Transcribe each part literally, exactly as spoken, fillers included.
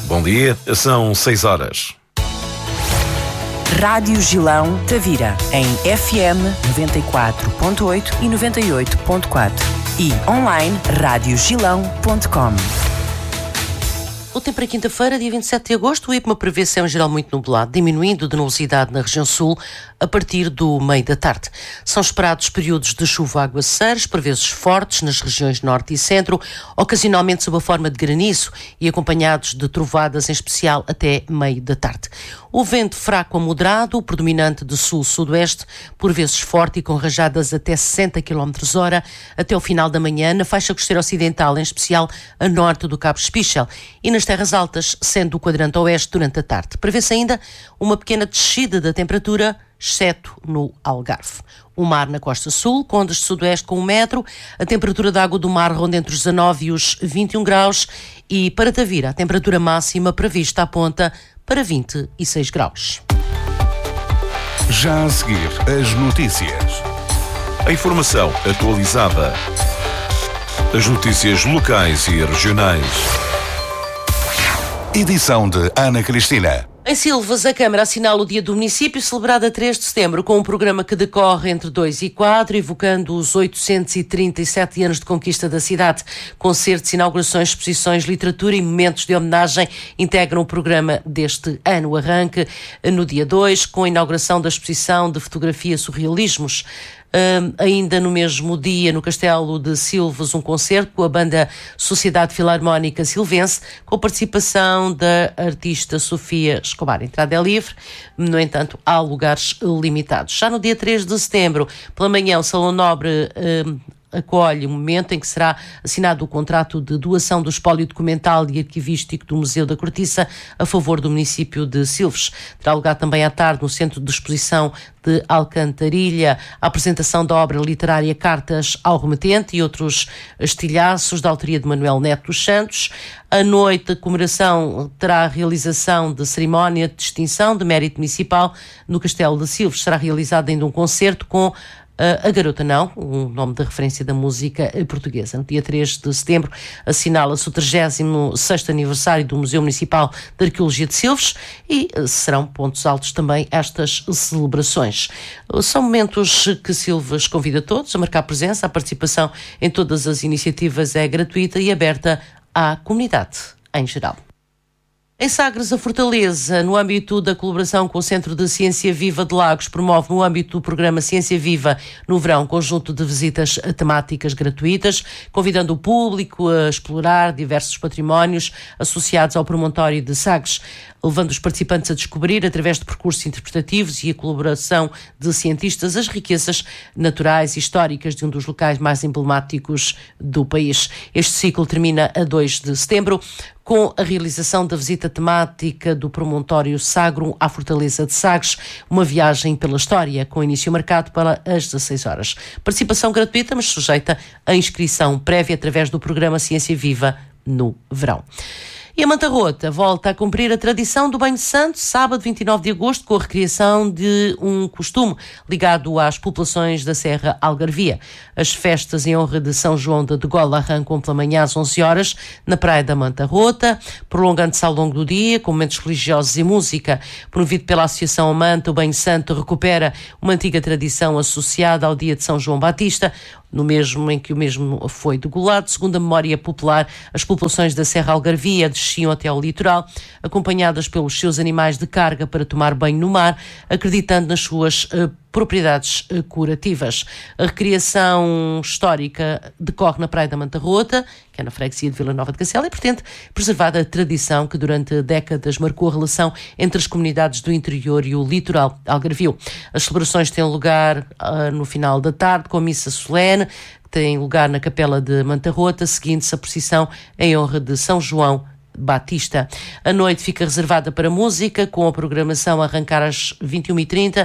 Bom dia, são seis horas. Rádio Gilão Tavira, em F M noventa e quatro ponto oito e noventa e oito ponto quatro e online rádio gilão ponto com. O tempo para quinta-feira, dia vinte e sete de agosto, o IPMA prevê céu em geral muito nublado, diminuindo de nubosidade na região sul a partir do meio da tarde. São esperados períodos de chuva a aguaceiros, por vezes fortes nas regiões norte e centro, ocasionalmente sob a forma de granizo e acompanhados de trovoadas, em especial até meio da tarde. O vento fraco a moderado, predominante de sul-sudoeste, por vezes forte e com rajadas até sessenta quilómetros hora, até o final da manhã, na faixa costeira ocidental, em especial a norte do Cabo Espichel, e nas terras altas, sendo o quadrante oeste durante a tarde. Prevê-se ainda uma pequena descida da temperatura, exceto no Algarve. O mar na costa sul, com ondas de sudoeste com um metro, a temperatura da água do mar ronda entre os dezanove e os vinte e um graus, e para Tavira a temperatura máxima prevista aponta para vinte e seis graus. Já a seguir, as notícias. A informação atualizada. As notícias locais e regionais. Edição de Ana Cristina. Em Silvas, a Câmara assinala o Dia do Município, celebrado a três de setembro, com um programa que decorre entre dois e quatro, evocando os oitocentos e trinta e sete anos de conquista da cidade. Concertos, inaugurações, exposições, literatura e momentos de homenagem integram o programa deste ano. Arranque no dia dois, com a inauguração da exposição de fotografia Surrealismos. Um, ainda no mesmo dia, no Castelo de Silvas, um concerto com a banda Sociedade Filarmónica Silvense, com participação da artista Sofia Escobar. A entrada é livre, no entanto, há lugares limitados. Já no dia três de setembro, pela manhã, o Salão Nobre um, acolhe o momento em que será assinado o contrato de doação do espólio documental e arquivístico do Museu da Cortiça a favor do município de Silves. Terá lugar também à tarde no Centro de Exposição de Alcantarilha a apresentação da obra literária Cartas ao Remetente e outros estilhaços da autoria de Manuel Neto dos Santos. À noite, a comemoração terá a realização de cerimónia de distinção de mérito municipal no Castelo de Silves. Será realizado ainda um concerto com A Garota Não, um nome de referência da música portuguesa. No dia três de setembro assinala-se o trigésimo sexto aniversário do Museu Municipal de Arqueologia de Silves e serão pontos altos também estas celebrações. São momentos que Silves convida todos a marcar presença. A participação em todas as iniciativas é gratuita e aberta à comunidade em geral. Em Sagres, a Fortaleza, no âmbito da colaboração com o Centro de Ciência Viva de Lagos, promove no âmbito do programa Ciência Viva no verão um conjunto de visitas temáticas gratuitas, convidando o público a explorar diversos patrimónios associados ao promontório de Sagres, levando os participantes a descobrir, através de percursos interpretativos e a colaboração de cientistas, as riquezas naturais e históricas de um dos locais mais emblemáticos do país. Este ciclo termina a dois de setembro, com a realização da visita temática do promontório Sagrum à Fortaleza de Sagres, uma viagem pela história, com início marcado para as dezasseis horas. Participação gratuita, mas sujeita à inscrição prévia através do programa Ciência Viva no verão. E a Manta Rota volta a cumprir a tradição do Banho Santo, sábado vinte e nove de agosto, com a recriação de um costume ligado às populações da Serra Algarvia. As festas em honra de São João da Degola arrancam pela manhã às onze horas, na praia da Manta Rota, prolongando-se ao longo do dia, com momentos religiosos e música. Promovido pela Associação Amanta, o Banho Santo recupera uma antiga tradição associada ao dia de São João Batista, no mesmo em que o mesmo foi degolado. Segundo a memória popular, as populações da Serra Algarvia desciam até ao litoral, acompanhadas pelos seus animais de carga para tomar banho no mar, acreditando nas suas uh, propriedades uh, curativas. A recriação histórica decorre na Praia da Manta Rota, que é na freguesia de Vila Nova de Cacela, e, portanto, preservada a tradição que durante décadas marcou a relação entre as comunidades do interior e o litoral algarvio. As celebrações têm lugar uh, no final da tarde, com a missa solene, que tem lugar na Capela de Manta Rota, seguindo-se a procissão em honra de São João Batista. A noite fica reservada para música, com a programação a arrancar às vinte e uma e trinta,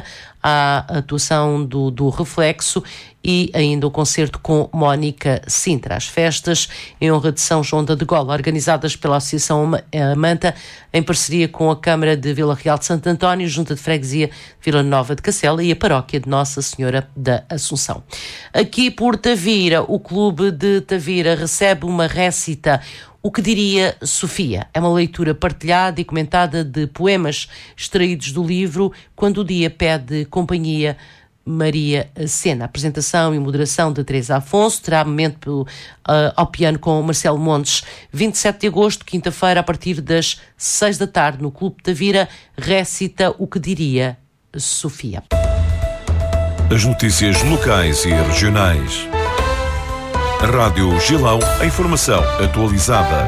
a atuação do, do Reflexo e ainda o concerto com Mónica Sintra. As festas em honra de São João da Degola, organizadas pela Associação Amanta, em parceria com a Câmara de Vila Real de Santo António, Junta de Freguesia Vila Nova de Cacela e a Paróquia de Nossa Senhora da Assunção. Aqui por Tavira, o Clube de Tavira recebe uma récita. O que diria Sofia? É uma leitura partilhada e comentada de poemas extraídos do livro Quando o Dia Pede Companhia, Maria Sena. Apresentação e moderação de Teresa Afonso. Terá momento uh, ao piano com Marcelo Montes. vinte e sete de agosto, quinta-feira, a partir das seis da tarde, no Clube Tavira, recita O que diria Sofia. As notícias locais e regionais. Rádio Gilão, a informação atualizada.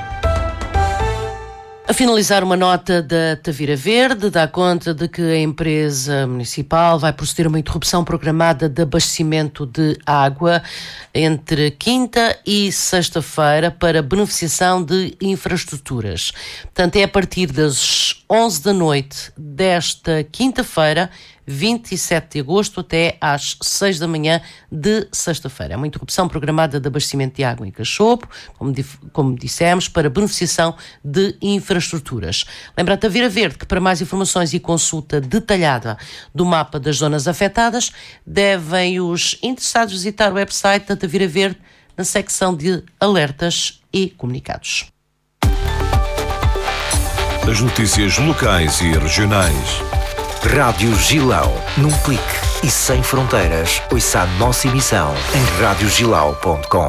A finalizar, uma nota da Tavira Verde dá conta de que a empresa municipal vai proceder a uma interrupção programada de abastecimento de água entre quinta e sexta-feira para beneficiação de infraestruturas. Portanto, é a partir das onze da noite desta quinta-feira, vinte e sete de agosto, até às seis da manhã de sexta-feira. É uma interrupção programada de abastecimento de água em Cachopo, como, como dissemos, para beneficiação de infraestruturas. Lembra a Tavira Verde que, para mais informações e consulta detalhada do mapa das zonas afetadas, devem os interessados visitar o website da Tavira Verde na secção de alertas e comunicados. As notícias locais e regionais. Rádio Gilão, num clique e sem fronteiras, ouça a nossa emissão em rádio gilau ponto com.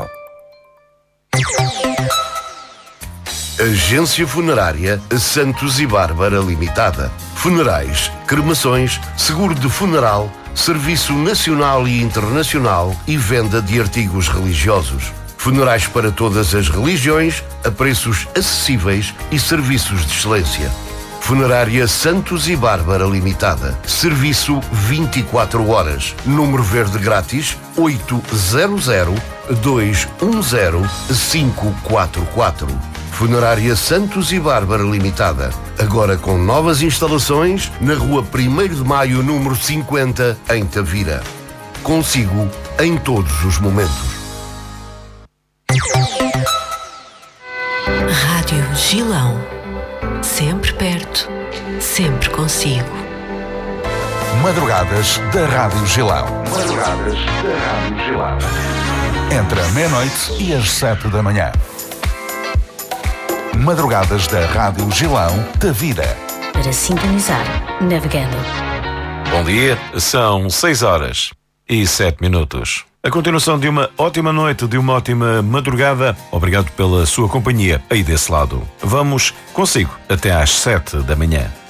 Agência Funerária Santos e Bárbara Limitada. Funerais, cremações, seguro de funeral, serviço nacional e internacional e venda de artigos religiosos. Funerais para todas as religiões, a preços acessíveis e serviços de excelência. Funerária Santos e Bárbara Limitada. Serviço vinte e quatro horas. Número verde grátis oito zero zero, dois um zero, cinco quatro quatro. Funerária Santos e Bárbara Limitada. Agora com novas instalações na rua primeiro de maio, número cinquenta, em Tavira. Consigo em todos os momentos. Rádio Gilão. Sempre perto, sempre consigo. Madrugadas da Rádio Gilão. Madrugadas da Rádio Gilão. Entre a meia-noite e as sete da manhã. Madrugadas da Rádio Gilão, Tavira. Para sintonizar, navegando. Bom dia, são seis horas e sete minutos. A continuação de uma ótima noite, de uma ótima madrugada. Obrigado pela sua companhia aí desse lado. Vamos consigo até às sete da manhã.